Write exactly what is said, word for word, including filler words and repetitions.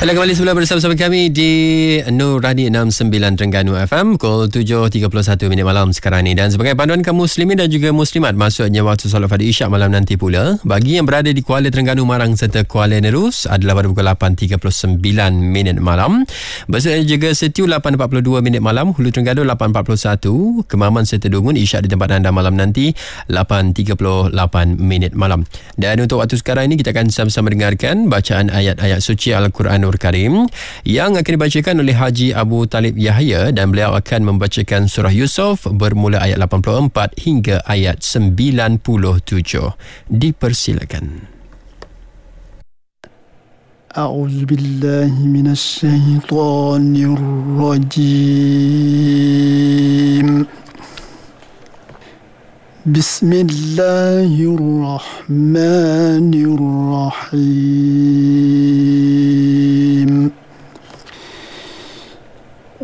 Anda kembali semula bersama-sama kami di Nurani enam sembilan Terengganu F M, pukul tujuh tiga puluh satu minit malam sekarang ini. Dan sebagai panduan kaum muslimin dan juga muslimat, maksudnya waktu solat Fardhu Isyak malam nanti pula, bagi yang berada di Kuala Terengganu, Marang serta Kuala Nerus adalah pada pukul lapan tiga puluh sembilan minit malam. Maksudnya juga Setiu lapan empat puluh dua minit malam, Hulu Terengganu lapan empat puluh satu, Kemaman serta Dungun Isyak di tempat anda malam nanti lapan tiga puluh lapan minit malam. Dan untuk waktu sekarang ini kita akan sama-sama dengarkan bacaan ayat-ayat suci Al-Quranul Karim yang akan dibacakan oleh Haji Abu Talib Yahya, dan beliau akan membacakan surah Yusuf bermula ayat lapan puluh empat hingga ayat sembilan puluh tujuh. Dipersilakan. A'udzu billahi minasy syaithanir rajim. بسم الله الرحمن الرحيم